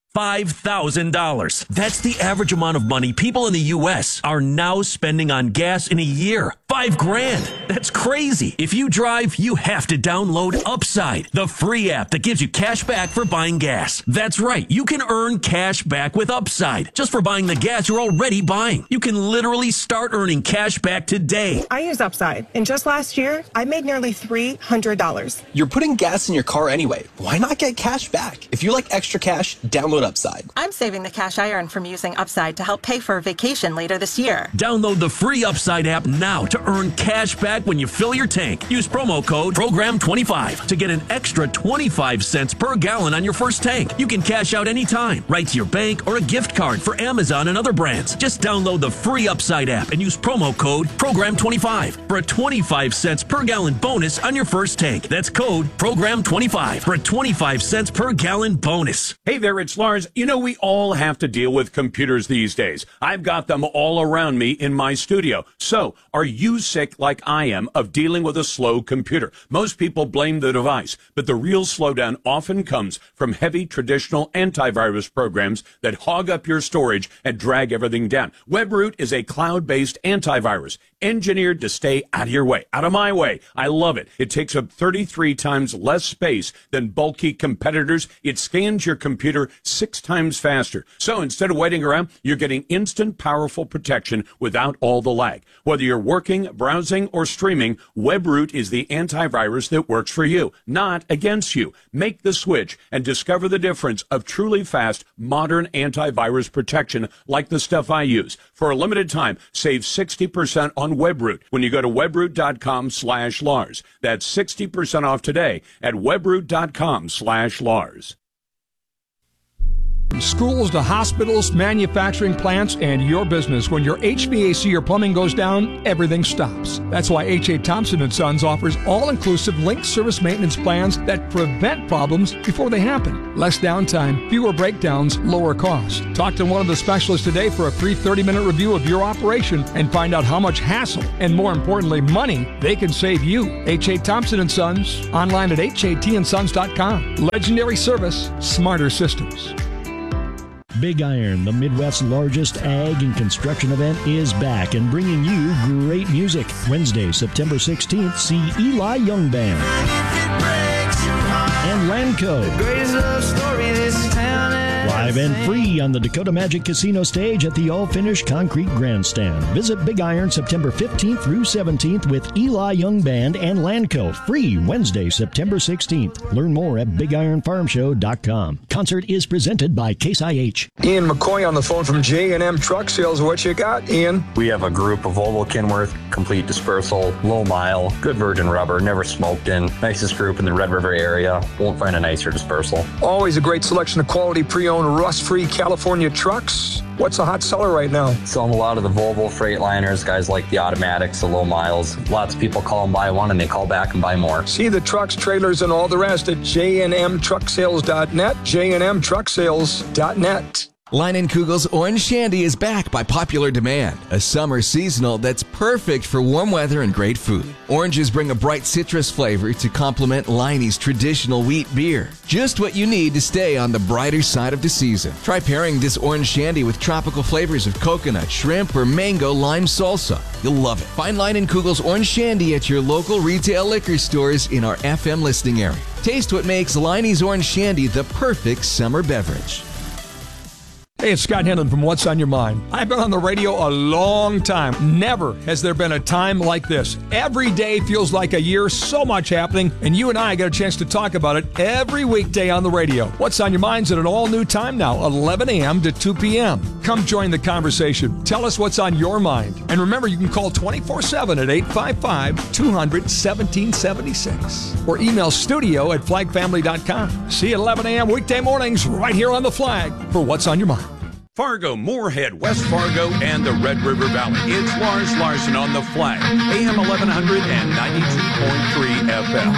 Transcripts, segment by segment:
$5,000. That's the average amount of money people in the U.S. are now spending on gas in a year. $5,000. That's crazy. If you drive, you have to download Upside, the free app that gives you cash back for buying gas. That's right. You can earn cash back with Upside just for buying the gas you're already buying. You can literally start earning cash back today. I use Upside, and just last year, I made nearly $300. You're putting gas in your car anyway. Why not get cash back? If you like extra cash, download Upside. I'm saving the cash I earn from using Upside to help pay for a vacation later this year. Download the free Upside app now to earn cash back when you fill your tank. Use promo code PROGRAM25 to get an extra 25 cents per gallon on your first tank. You can cash out anytime, right to your bank or a gift card for Amazon and other brands. Just download the free Upside app and use promo code PROGRAM25 for a 25 cents per gallon bonus on your first tank. That's code PROGRAM25 for a 25 cents per gallon bonus. Hey there, it's Lars. You know, we all have to deal with computers these days. I've got them all around me in my studio. So, are you sick like I am of dealing with a slow computer? Most people blame the device, but the real slowdown often comes from heavy traditional antivirus programs that hog up your storage and drag everything down. WebRoot is a cloud-based antivirus engineered to stay out of your way, out of my way. I love it. It takes up 33 times less space than bulky competitors. It scans your computer 6 times faster. So instead of waiting around, you're getting instant, powerful protection without all the lag. Whether you're working, browsing, or streaming, WebRoot is the antivirus that works for you, not against you. Make the switch and discover the difference of truly fast, modern antivirus protection like the stuff I use. For a limited time, save 60% on WebRoot when you go to webroot.com/Lars. That's 60% off today at webroot.com/Lars. From schools to hospitals, manufacturing plants, and your business. When your HVAC or plumbing goes down, everything stops. That's why H.A. Thompson & Sons offers all-inclusive linked service maintenance plans that prevent problems before they happen. Less downtime, fewer breakdowns, lower costs. Talk to one of the specialists today for a free 30-minute review of your operation and find out how much hassle and, more importantly, money they can save you. H.A. Thompson & Sons, online at hatandsons.com. Legendary service, smarter systems. Big Iron, the Midwest's largest ag and construction event, is back and bringing you great music. Wednesday, September 16th, see Eli Young Band and Lanco. Live and free on the Dakota Magic Casino stage at the all-finished concrete grandstand. Visit Big Iron September 15th through 17th with Eli Young Band and Lanco. Free Wednesday, September 16th. Learn more at BigIronFarmShow.com. Concert is presented by Case IH. Ian McCoy on the phone from J&M Truck Sales. What you got, Ian? We have a group of Volvo Kenworth, complete dispersal, low mile, good virgin rubber, never smoked in. Nicest group in the Red River area. Won't find a nicer dispersal. Always a great selection of quality pre-owned rust-free California trucks. What's a hot seller right now? Selling a lot of the Volvo Freightliners, guys like the automatics, the low miles. Lots of people call and buy one and they call back and buy more. See the trucks, trailers, and all the rest at jnmtrucksales.net, jnmtrucksales.net. Leinenkugel's Orange Shandy is back by popular demand. A summer seasonal that's perfect for warm weather and great food. Oranges bring a bright citrus flavor to complement Leinie's traditional wheat beer. Just what you need to stay on the brighter side of the season. Try pairing this Orange Shandy with tropical flavors of coconut, shrimp, or mango lime salsa. You'll love it. Find Leinenkugel's Orange Shandy at your local retail liquor stores in our FM listing area. Taste what makes Leinie's Orange Shandy the perfect summer beverage. Hey, it's Scott Henlon from What's on Your Mind. I've been on the radio a long time. Never has there been a time like this. Every day feels like a year, so much happening, and you and I get a chance to talk about it every weekday on the radio. What's on Your Mind's at an all-new time now, 11 a.m. to 2 p.m. Come join the conversation. Tell us what's on your mind. And remember, you can call 24/7 at 855-200-1776 or email studio@flagfamily.com. See you at 11 a.m. weekday mornings right here on The Flag for What's on Your Mind. Fargo, Moorhead, West Fargo, and the Red River Valley. It's Lars Larson on the Flag, AM 1100 and 92.3 FM.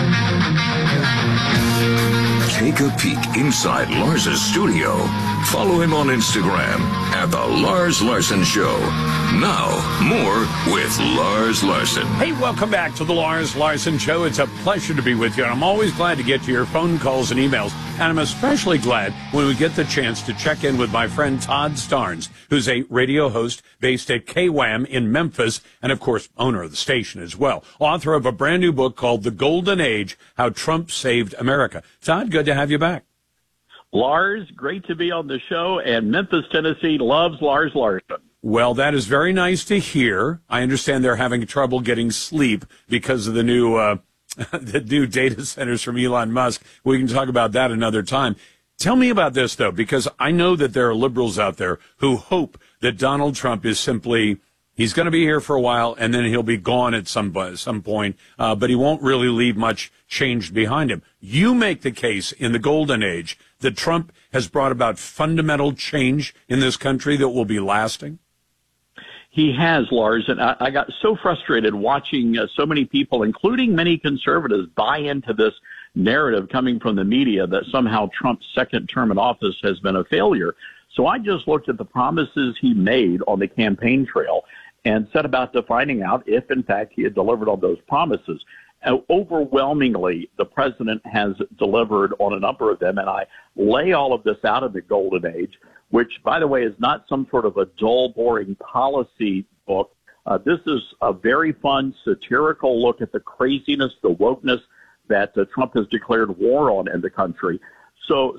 Take a peek inside Lars's studio. Follow him on Instagram at The Lars Larson Show. Now, more with Lars Larson. Hey, welcome back to the Lars Larson Show. It's a pleasure to be with you, and I'm always glad to get to your phone calls and emails. And I'm especially glad when we get the chance to check in with my friend Todd Starnes, who's a radio host based at KWAM in Memphis, and of course, owner of the station as well. Author of a brand new book called The Golden Age, How Trump Saved America. Todd, good to have you back. Lars, great to be on the show, and Memphis, Tennessee loves Lars Larson. Well, that is very nice to hear. I understand they're having trouble getting sleep because of the new the new data centers from Elon Musk. We can talk about that another time. Tell me about this, though, because I know that there are liberals out there who hope that Donald Trump is simply, he's going to be here for a while and then he'll be gone at some point, but he won't really leave much change behind him. You make the case in the golden age that Trump has brought about fundamental change in this country that will be lasting? He has, Lars, and I got so frustrated watching so many people, including many conservatives, buy into this narrative coming from the media that somehow Trump's second term in office has been a failure. So I just looked at the promises he made on the campaign trail and set about to finding out if, in fact, he had delivered on those promises. Overwhelmingly, the president has delivered on a number of them, and I lay all of this out in the golden age, which, by the way, is not some sort of a dull, boring policy book. This is a very fun, satirical look at the craziness, the wokeness that Trump has declared war on in the country. So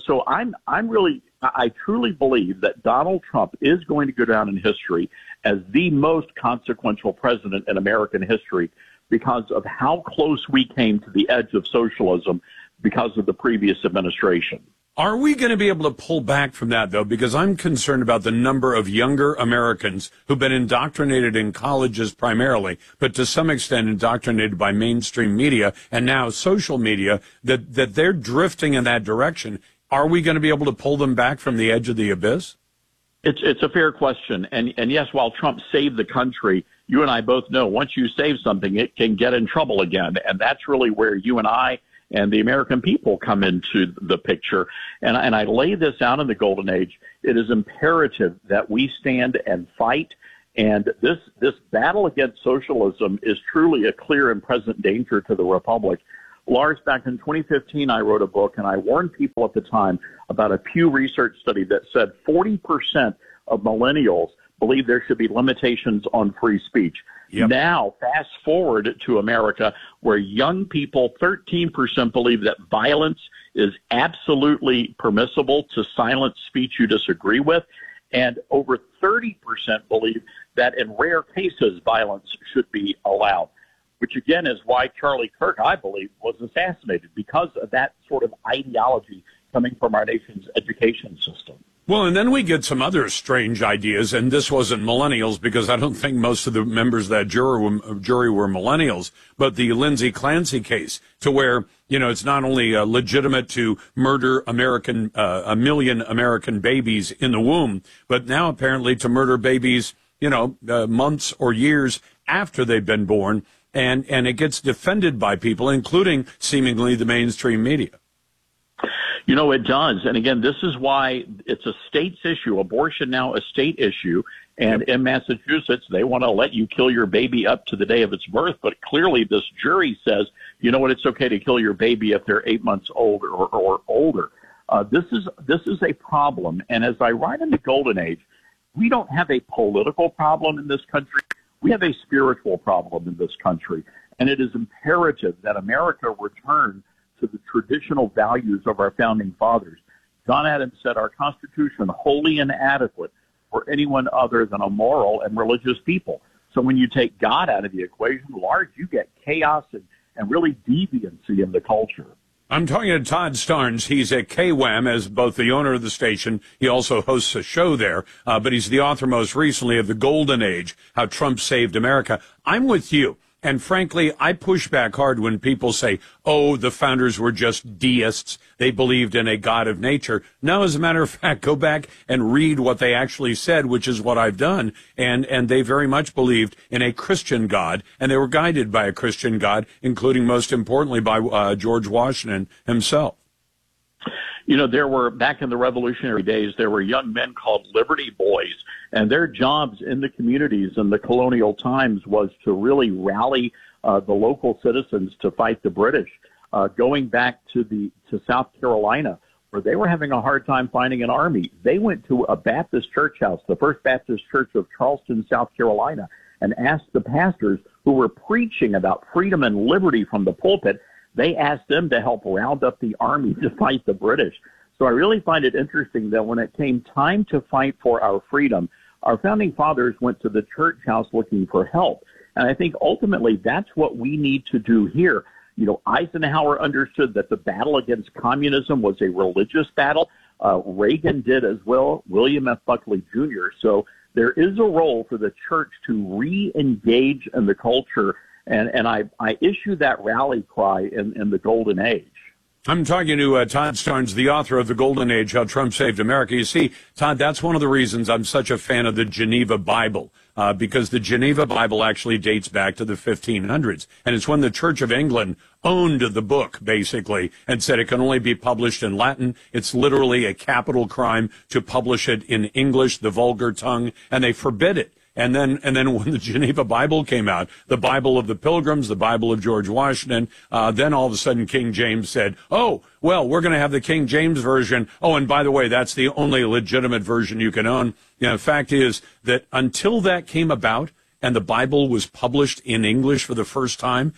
I truly believe that Donald Trump is going to go down in history as the most consequential president in American history because of how close we came to the edge of socialism because of the previous administration. Are we going to be able to pull back from that, though? Because I'm concerned about the number of younger Americans who've been indoctrinated in colleges primarily, but to some extent indoctrinated by mainstream media and now social media, that they're drifting in that direction. Are we going to be able to pull them back from the edge of the abyss? It's a fair question. And yes, while Trump saved the country, you and I both know once you save something, it can get in trouble again. And that's really where you and I and the American people come into the picture. And I lay this out in the golden age. It is imperative that we stand and fight. And this battle against socialism is truly a clear and present danger to the republic. Lars, back in 2015, I wrote a book, and I warned people at the time about a Pew Research study that said 40% of millennials believe there should be limitations on free speech. Yep. Now, fast forward to America, where young people, 13% believe that violence is absolutely permissible to silence speech you disagree with, and over 30% believe that in rare cases, violence should be allowed, which again is why Charlie Kirk, I believe, was assassinated, because of that sort of ideology coming from our nation's education system. Well, and then we get some other strange ideas, and this wasn't millennials because I don't think most of the members of that jury were millennials, but the Lindsay Clancy case, to where, you know, it's not only legitimate to murder a million American babies in the womb, but now apparently to murder babies, you know, months or years after they've been born, and it gets defended by people, including seemingly the mainstream media. You know, it does. And again, this is why it's a state's issue. Abortion now a state issue. And in Massachusetts, they want to let you kill your baby up to the day of its birth. But clearly this jury says, you know what, it's okay to kill your baby if they're 8 months old or older. This is a problem. And as I write in the golden age, we don't have a political problem in this country. We have a spiritual problem in this country. And it is imperative that America return to the traditional values of our founding fathers. John Adams said our Constitution wholly inadequate for anyone other than a moral and religious people. So when you take God out of the equation, Lars, you get chaos and really deviancy in the culture. I'm talking to Todd Starnes. He's at KWAM as both the owner of the station. He also hosts a show there, but he's the author most recently of The Golden Age, How Trump Saved America. I'm with you. And frankly, I push back hard when people say, oh, the founders were just deists. They believed in a God of nature. No, as a matter of fact, go back and read what they actually said, which is what I've done. And they very much believed in a Christian God, and they were guided by a Christian God, including most importantly by George Washington himself. There were, back in the Revolutionary days, there were young men called Liberty Boys, and their jobs in the communities in the colonial times was to really rally the local citizens to fight the British. Going back to South Carolina, where they were having a hard time finding an army, they went to a Baptist church house, the First Baptist Church of Charleston, South Carolina, and asked the pastors who were preaching about freedom and liberty from the pulpit. They asked them to help round up the army to fight the British. So I really find it interesting that when it came time to fight for our freedom, our founding fathers went to the church house looking for help. And I think ultimately that's what we need to do here. Eisenhower understood that the battle against communism was a religious battle. Reagan did as well, William F. Buckley Jr. So there is a role for the church to re-engage in the culture. And I issue that rally cry in the Golden Age. I'm talking to Todd Starnes, the author of The Golden Age, How Trump Saved America. You see, Todd, that's one of the reasons I'm such a fan of the Geneva Bible, because the Geneva Bible actually dates back to the 1500s. And it's when the Church of England owned the book, basically, and said it can only be published in Latin. It's literally a capital crime to publish it in English, the vulgar tongue, and they forbid it. And then when the Geneva Bible came out, the Bible of the Pilgrims, the Bible of George Washington, then all of a sudden King James said, oh, well, we're going to have the King James version. Oh, and by the way, that's the only legitimate version you can own. The fact is that until that came about and the Bible was published in English for the first time,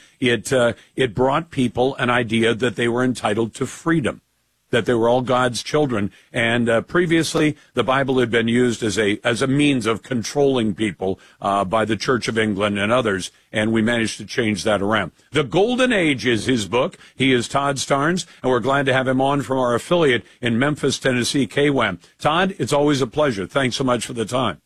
it brought people an idea that they were entitled to freedom, that they were all God's children. And previously, the Bible had been used as a means of controlling people by the Church of England and others, and we managed to change that around. The Golden Age is his book. He is Todd Starnes, and we're glad to have him on from our affiliate in Memphis, Tennessee, KWAM. Todd, it's always a pleasure. Thanks so much for the time.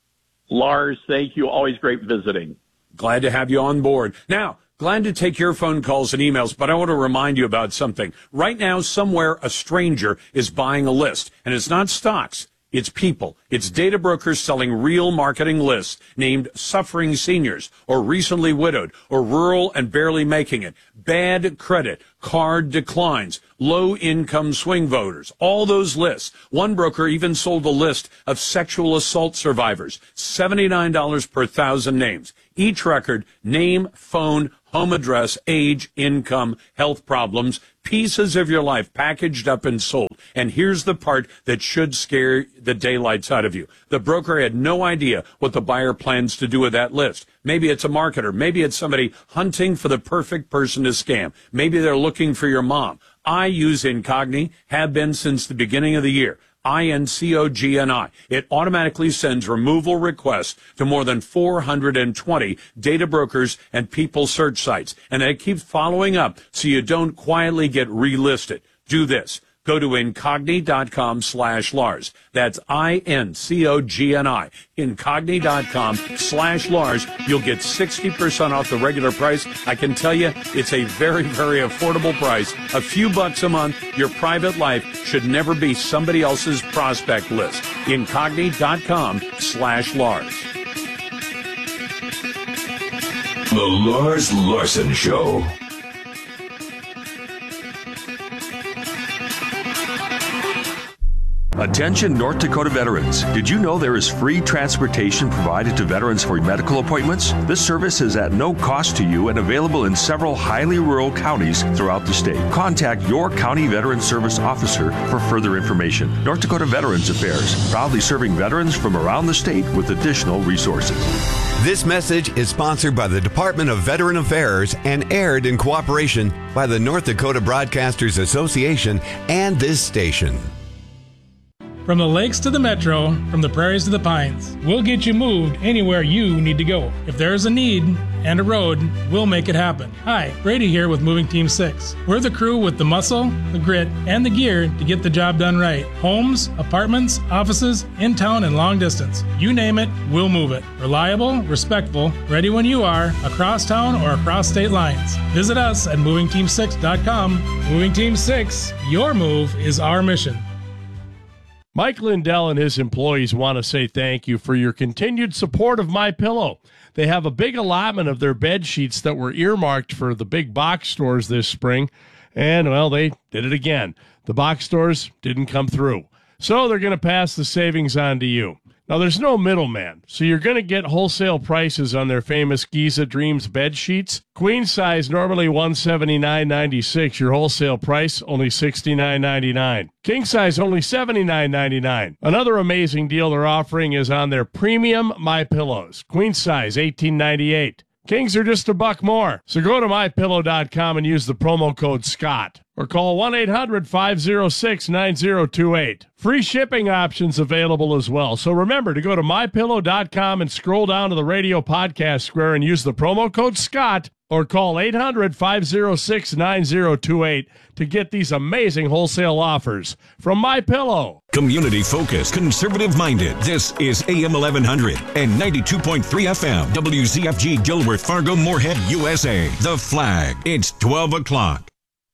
Lars, thank you. Always great visiting. Glad to have you on board. Now, glad to take your phone calls and emails, but I want to remind you about something. Right now, somewhere, a stranger is buying a list, and it's not stocks. It's people. It's data brokers selling real marketing lists named Suffering Seniors, or Recently Widowed, or Rural and Barely Making It, Bad Credit, Card Declines, Low-Income Swing Voters, all those lists. One broker even sold a list of sexual assault survivors, $79 per 1,000 names. Each record, name, phone, home address, age, income, health problems, pieces of your life packaged up and sold. And here's the part that should scare the daylights out of you. The broker had no idea what the buyer plans to do with that list. Maybe it's a marketer. Maybe it's somebody hunting for the perfect person to scam. Maybe they're looking for your mom. I use Incogni, have been since the beginning of the year. INCOGNI. It automatically sends removal requests to more than 420 data brokers and people search sites. And it keeps following up so you don't quietly get relisted. Do this. Go to Incogni.com/Lars. That's INCOGNI. Incogni.com/Lars. You'll get 60% off the regular price. I can tell you it's a very, very affordable price. A few bucks a month. Your private life should never be somebody else's prospect list. Incogni.com/Lars. The Lars Larson Show. Attention North Dakota veterans. Did you know there is free transportation provided to veterans for medical appointments? This service is at no cost to you and available in several highly rural counties throughout the state. Contact your county veteran service officer for further information. North Dakota Veterans Affairs, proudly serving veterans from around the state with additional resources. This message is sponsored by the Department of Veteran Affairs and aired in cooperation by the North Dakota Broadcasters Association and this station. From the lakes to the metro, from the prairies to the pines, we'll get you moved anywhere you need to go. If there's a need and a road, we'll make it happen. Hi, Brady here with Moving Team 6. We're the crew with the muscle, the grit, and the gear to get the job done right. Homes, apartments, offices, in town and long distance. You name it, we'll move it. Reliable, respectful, ready when you are, across town or across state lines. Visit us at movingteam6.com. Moving Team 6, your move is our mission. Mike Lindell and his employees want to say thank you for your continued support of MyPillow. They have a big allotment of their bed sheets that were earmarked for the big box stores this spring, And, well, they did it again. The box stores didn't come through. So they're going to pass the savings on to you. Now, there's no middleman, so you're going to get wholesale prices on their famous Giza Dreams bed sheets. Queen size, normally $179.96. Your wholesale price, only $69.99. King size, only $79.99. Another amazing deal they're offering is on their premium MyPillows. Queen size, $18.98. Kings are just $1 more. So go to MyPillow.com and use the promo code SCOTT. Or call 1-800-506-9028. Free shipping options available as well. So remember to go to MyPillow.com and scroll down to the radio podcast square and use the promo code SCOTT. Or call 800-506-9028 to get these amazing wholesale offers from MyPillow. Community focused, conservative minded. This is AM 1100 and 92.3 FM. WZFG Gilworth, Fargo, Moorhead, USA. The Flag. It's 12 o'clock.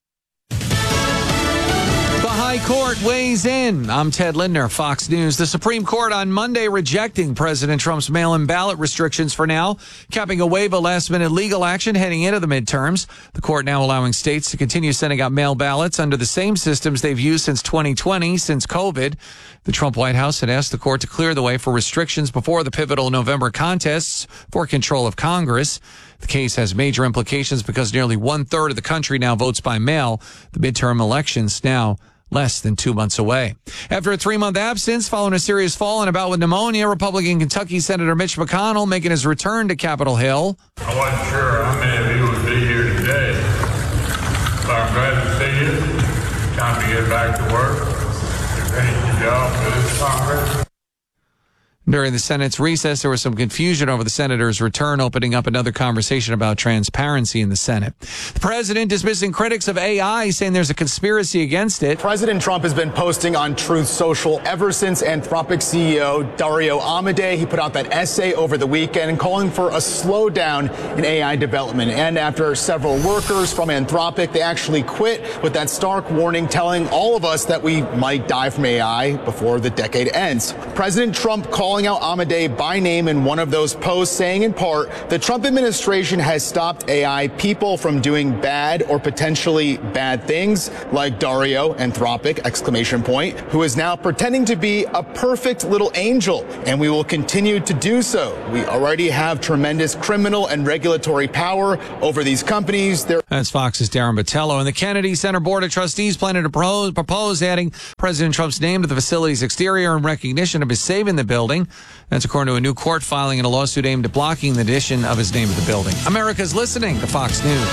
High Court weighs in. I'm Ted Lindner, Fox News. The Supreme Court on Monday rejecting President Trump's mail-in ballot restrictions for now, capping a wave of last-minute legal action heading into the midterms. The court now allowing states to continue sending out mail ballots under the same systems they've used since 2020, since COVID. The Trump White House had asked the court to clear the way for restrictions before the pivotal November contests for control of Congress. The case has major implications because nearly 1/3 of the country now votes by mail. The midterm elections now less than 2 months away. After a 3-month absence following a serious fall in a bout with pneumonia, Republican Kentucky Senator Mitch McConnell making his return to Capitol Hill. I wasn't sure how many of you would be here today, but I'm glad to see you. Time to get back to work. To finish the job for this Congress. During the Senate's recess, there was some confusion over the senator's return, opening up another conversation about transparency in the Senate. The president dismissing critics of AI, saying there's a conspiracy against it. President Trump has been posting on Truth Social ever since Anthropic CEO Dario Amodei. He put out that essay over the weekend and calling for a slowdown in AI development. And after several workers from Anthropic, they actually quit with that stark warning telling all of us that we might die from AI before the decade ends. President Trump calling out Amodei by name in one of those posts, saying in part, the Trump administration has stopped AI people from doing bad or potentially bad things, like Dario, Anthropic, exclamation point, who is now pretending to be a perfect little angel, and we will continue to do so. We already have tremendous criminal and regulatory power over these companies. That's Fox's Darren Botello. And the Kennedy Center Board of Trustees planning to propose adding President Trump's name to the facility's exterior in recognition of his saving the building. That's according to a new court filing in a lawsuit aimed at blocking the addition of his name to the building. America's listening to Fox News.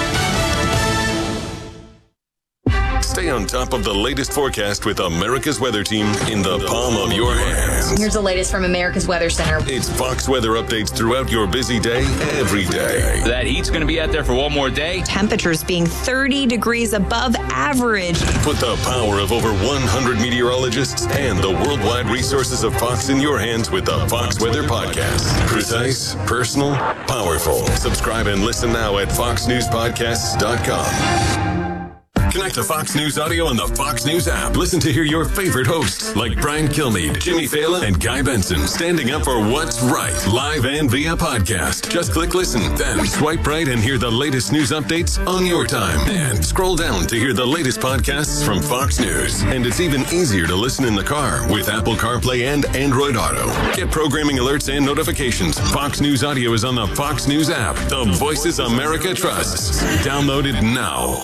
Stay on top of the latest forecast with America's Weather Team in the palm of your hands. Here's the latest from America's Weather Center. It's Fox weather updates throughout your busy day, every day. That heat's going to be out there for one more day. Temperatures being 30 degrees above average. Put the power of over 100 meteorologists and the worldwide resources of Fox in your hands with the Fox Weather Podcast. Precise, personal, powerful. Subscribe and listen now at foxnewspodcasts.com. Connect to Fox News Audio on the Fox News app. Listen to hear your favorite hosts like Brian Kilmeade, Jimmy Fallon, and Guy Benson standing up for what's right, live and via podcast. Just click listen, then swipe right and hear the latest news updates on your time. And scroll down to hear the latest podcasts from Fox News. And it's even easier to listen in the car with Apple CarPlay and Android Auto. Get programming alerts and notifications. Fox News Audio is on the Fox News app. The voices America trusts. Download it now.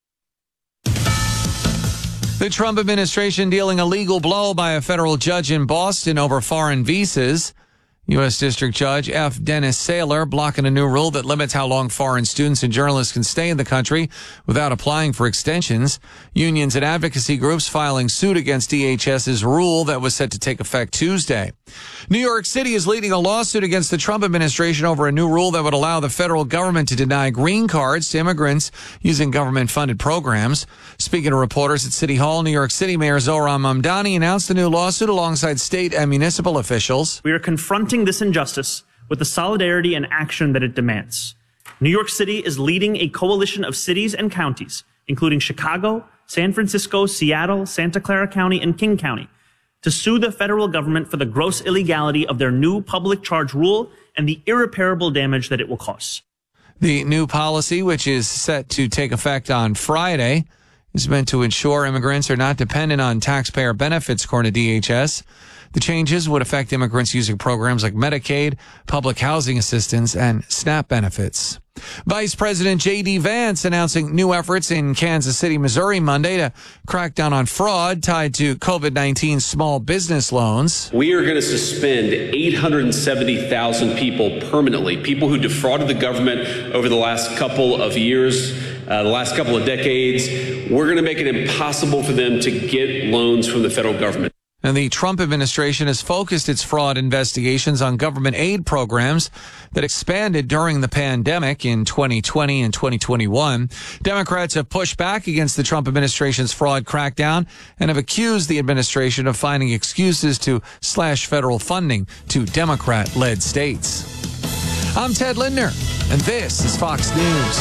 The Trump administration dealing a legal blow by a federal judge in Boston over foreign visas. U.S. District Judge F. Dennis Saylor blocking a new rule that limits how long foreign students and journalists can stay in the country without applying for extensions. Unions and advocacy groups filing suit against DHS's rule that was set to take effect Tuesday. New York City is leading a lawsuit against the Trump administration over a new rule that would allow the federal government to deny green cards to immigrants using government-funded programs. Speaking to reporters at City Hall, New York City Mayor Zohran Mamdani announced the new lawsuit alongside state and municipal officials. We are confronting this injustice with the solidarity and action that it demands. New York City is leading a coalition of cities and counties, including Chicago, San Francisco, Seattle, Santa Clara County, and King County, to sue the federal government for the gross illegality of their new public charge rule and the irreparable damage that it will cause. The new policy, which is set to take effect on Friday, is meant to ensure immigrants are not dependent on taxpayer benefits, according to DHS. The changes would affect immigrants using programs like Medicaid, public housing assistance, and SNAP benefits. Vice President J.D. Vance announcing new efforts in Kansas City, Missouri Monday to crack down on fraud tied to COVID-19 small business loans. We are going to suspend 870,000 people permanently, people who defrauded the government over the last couple of years, the last couple of decades. We're going to make it impossible for them to get loans from the federal government. And the Trump administration has focused its fraud investigations on government aid programs that expanded during the pandemic in 2020 and 2021. Democrats have pushed back against the Trump administration's fraud crackdown and have accused the administration of finding excuses to slash federal funding to Democrat-led states. I'm Ted Lindner, and this is Fox News.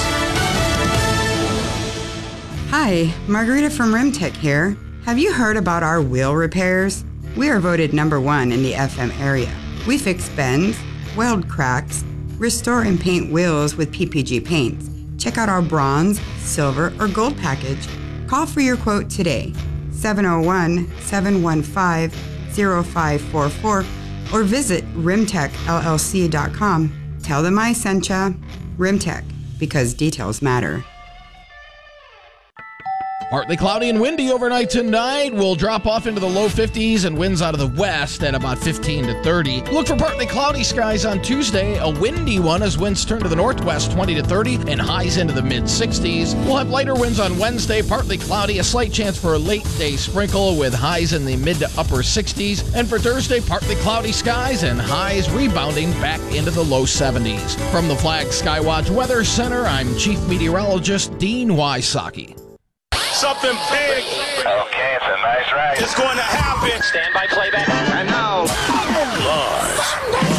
Hi, Margarita from Rimtech here. Have you heard about our wheel repairs? We are voted #1 in the FM area. We fix bends, weld cracks, restore and paint wheels with PPG paints. Check out our bronze, silver, or gold package. Call for your quote today, 701-715-0544, or visit rimtechllc.com. Tell them I sent ya. Rimtech, because details matter. Partly cloudy and windy overnight tonight. We'll drop off into the low 50s and winds out of the west at about 15 to 30. Look for partly cloudy skies on Tuesday, a windy one as winds turn to the northwest 20 to 30 and highs into the mid-60s. We'll have lighter winds on Wednesday, partly cloudy, a slight chance for a late day sprinkle with highs in the mid to upper 60s. And for Thursday, partly cloudy skies and highs rebounding back into the low 70s. From the Flag Skywatch Weather Center, I'm Chief Meteorologist Dean Wysocki. Something big. Okay, it's a nice ride. It's going to happen. Stand by playback. And now, Lars.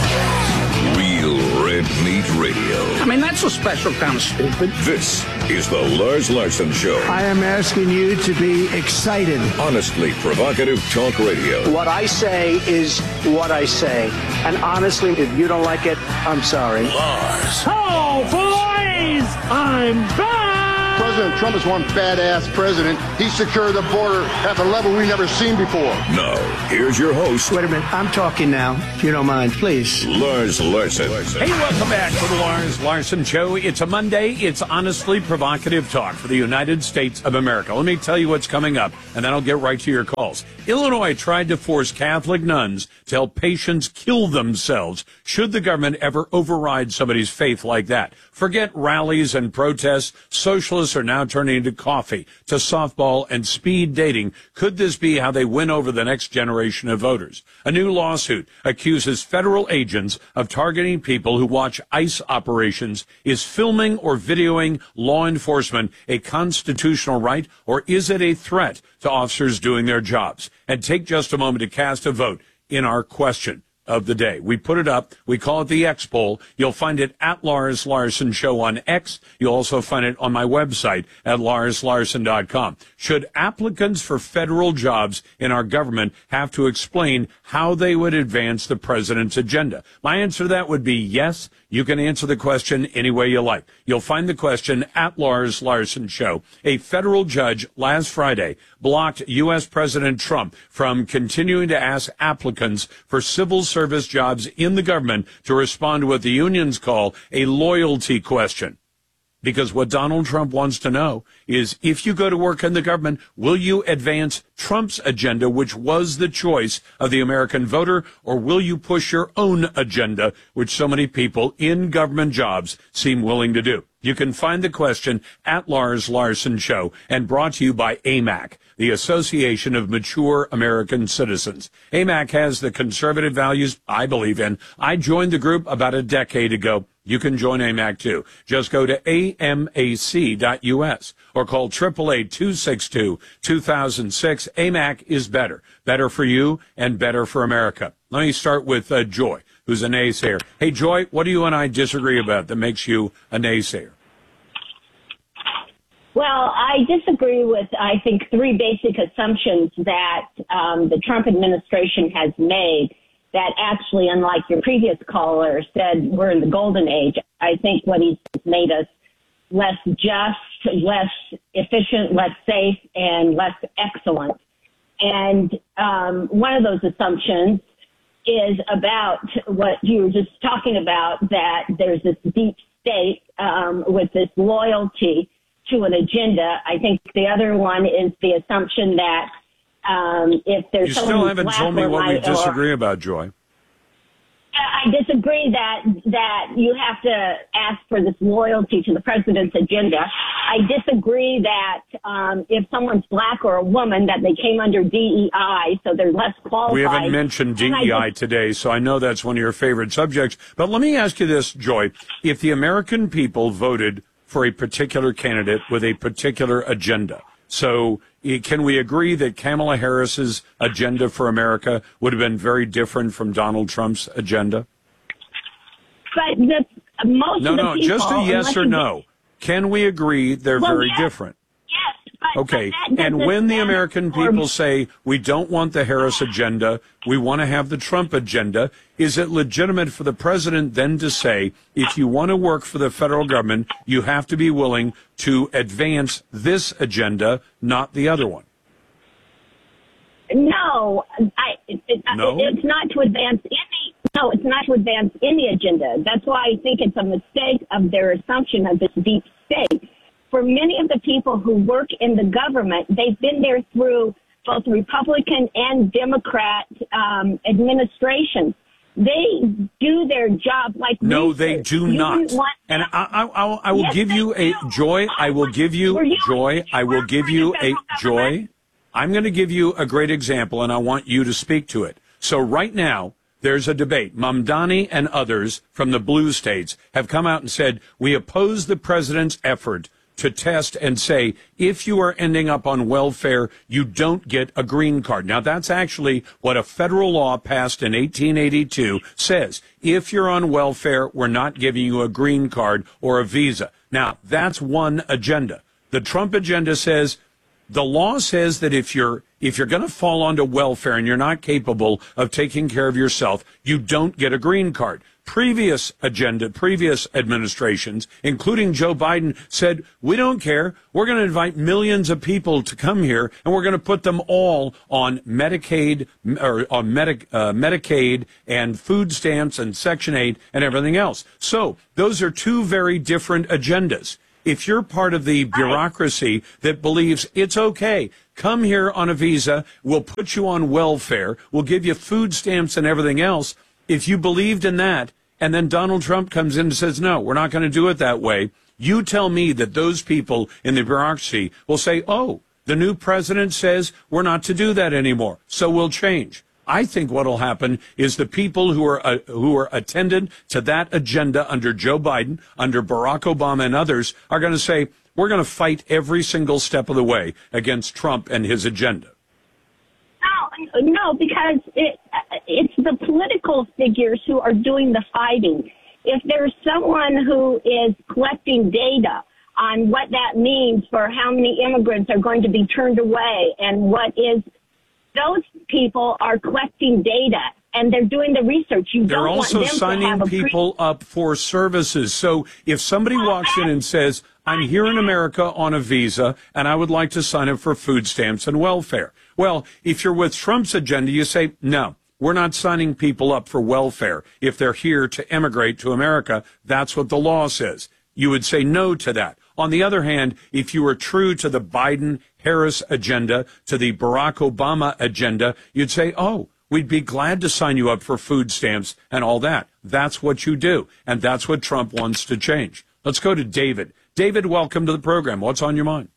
Real Red Meat Radio. I mean, that's a special kind of stupid. This is the Lars Larson Show. I am asking you to be excited. Honestly provocative talk radio. What I say is what I say. And honestly, if you don't like it, I'm sorry. Lars. Oh, boys! I'm back! President Trump is one badass president. He secured the border at the level we've never seen before. Now, here's your host. Wait a minute. I'm talking now, if you don't mind, please. Lars Larson. Hey, welcome back to the Lars Larson Show. It's a Monday. It's honestly provocative talk for the United States of America. Let me tell you what's coming up, and then I'll get right to your calls. Illinois tried to force Catholic nuns to help patients kill themselves. Should the government ever override somebody's faith like that? Forget rallies and protests. Socialists are now turning to coffee, to softball, and speed dating. Could this be how they win over the next generation of voters? A new lawsuit accuses federal agents of targeting people who watch ICE operations. Is filming or videoing law enforcement a constitutional right, or is it a threat to officers doing their jobs? And take just a moment to cast a vote in our question of the day. We put it up. We call it the X poll. You'll find it at Lars Larson Show on X. You'll also find it on my website at larslarson.com. Should applicants for federal jobs in our government have to explain how they would advance the president's agenda? My answer to that would be yes. You can answer the question any way you like. You'll find the question at Lars Larson Show. A federal judge last Friday blocked U.S. President Trump from continuing to ask applicants for civil service jobs in the government to respond to what the unions call a loyalty question. Because what Donald Trump wants to know is, if you go to work in the government, will you advance Trump's agenda, which was the choice of the American voter, or will you push your own agenda, which so many people in government jobs seem willing to do? You can find the question at Lars Larson Show, and brought to you by AMAC, the Association of Mature American Citizens. AMAC has the conservative values I believe in. I joined the group about a decade ago. You can join AMAC too. Just go to amac.us or call 888-262-2006. AMAC is better. Better for you and better for America. Let me start with Joy, who's a naysayer. Hey, Joy, what do you and I disagree about that makes you a naysayer? Well, I disagree with, I think, three basic assumptions that the Trump administration has made. that actually, unlike your previous caller said, we're in the golden age. I think what he's made us less just, less efficient, less safe, and less excellent. And one of those assumptions is about what you were just talking about, that there's this deep state with this loyalty to an agenda. I think the other one is the assumption that if there's you someone still haven't black told me or what we white disagree about, Joy. I disagree that you have to ask for this loyalty to the president's agenda. I disagree that if someone's black or a woman, that they came under DEI, so they're less qualified. We haven't mentioned DEI today, so I know that's one of your favorite subjects. But let me ask you this, Joy. If the American people voted for a particular candidate with a particular agenda, so can we agree that Kamala Harris's agenda for America would have been very different from Donald Trump's agenda? But most of the people... just a yes or no. Can we agree they're very yes, different? Yes. But, okay. But and when the American people say we don't want the Harris agenda, we want to have the Trump agenda, is it legitimate for the president then to say, if you want to work for the federal government, you have to be willing to advance this agenda, not the other one? No, it's not to advance any. No, it's not to advance any agenda. That's why I think it's a mistake of their assumption of this deep state. For many of the people who work in the government, they've been there through both Republican and Democrat administrations. They do their job like no, research. they do not. And I will give you a Joy. I will give you Joy. I will give you a Joy. I'm going to give you a great example, and I want you to speak to it. So right now, there's a debate. Mamdani and others from the blue states have come out and said, we oppose the president's effort to test and say, if you are ending up on welfare, you don't get a green card. Now, that's actually what a federal law passed in 1882 says. If you're on welfare, we're not giving you a green card or a visa. Now, that's one agenda. The Trump agenda says, the law says that if you're going to fall onto welfare and you're not capable of taking care of yourself, you don't get a green card. Previous administrations, including Joe Biden, said, we don't care. We're going to invite millions of people to come here, and we're going to put them all on Medicaid or on Medicaid and food stamps and Section 8 and everything else. So those are two very different agendas. If you're part of the bureaucracy that believes it's okay, come here on a visa, we'll put you on welfare, we'll give you food stamps and everything else. If you believed in that, and then Donald Trump comes in and says, no, we're not going to do it that way, you tell me that those people in the bureaucracy will say, oh, the new president says we're not to do that anymore, so we'll change. I think what will happen is the people who are attendant to that agenda under Joe Biden, under Barack Obama and others are going to say, we're going to fight every single step of the way against Trump and his agenda. No, because it's the political figures who are doing the fighting. If there's someone who is collecting data on what that means for how many immigrants are going to be turned away and what is, those people are collecting data and they're doing the research. They're also signing people up for services. So if somebody walks in and says, I'm here in America on a visa and I would like to sign up for food stamps and welfare. Well, if you're with Trump's agenda, you say, no, we're not signing people up for welfare. If they're here to emigrate to America, that's what the law says. You would say no to that. On the other hand, if you were true to the Biden-Harris agenda, to the Barack Obama agenda, you'd say, oh, we'd be glad to sign you up for food stamps and all that. That's what you do, and that's what Trump wants to change. Let's go to David. David, welcome to the program. What's on your mind?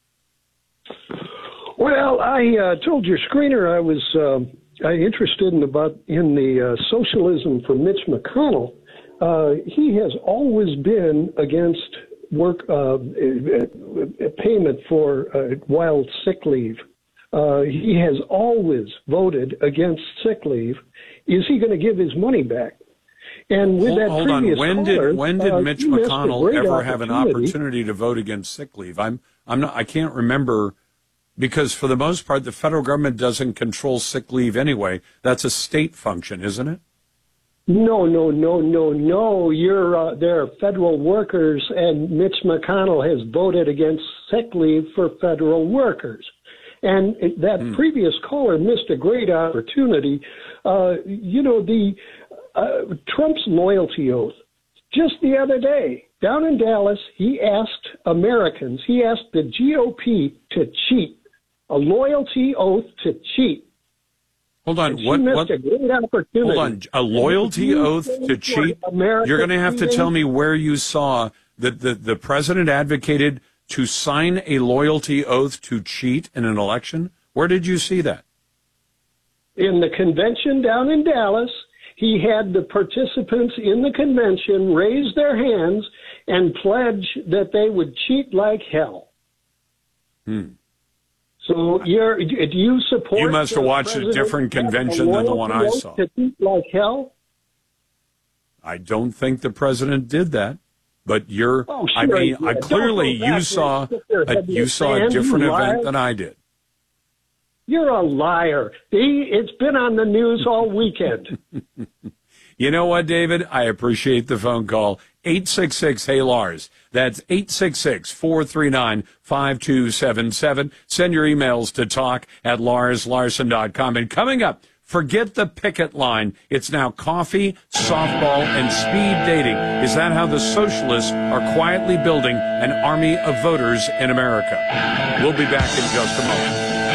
Well, I told your screener I was interested in the socialism for Mitch McConnell. He has always been against payment for wild sick leave. He has always voted against sick leave. Is he going to give his money back? And with that hold on. When did Mitch McConnell ever have an opportunity to vote against sick leave? I can't remember, because for the most part, the federal government doesn't control sick leave anyway. That's a state function, isn't it? No. They're federal workers, and Mitch McConnell has voted against sick leave for federal workers. And that previous caller missed a great opportunity. Trump's loyalty oath. Just the other day, down in Dallas, he asked the GOP to cheat, a loyalty oath to cheat. Hold on. What? A great opportunity. Hold on. A loyalty oath to cheat? You're going to have to tell me where you saw that the president advocated to sign a loyalty oath to cheat in an election? Where did you see that? In the convention down in Dallas, he had the participants in the convention raise their hands and pledge that they would cheat like hell. So do you support? You must have watched a different convention than the one I saw. To cheat like hell? I don't think the president did that. But sure clearly you saw a different event than I did. You're a liar. It's been on the news all weekend. You know what, David? I appreciate the phone call. 866-HEY-LARS. That's 866-439-5277. Send your emails to talk@LarsLarson.com. And coming up, forget the picket line. It's now coffee, softball, and speed dating. Is that how the socialists are quietly building an army of voters in America? We'll be back in just a moment.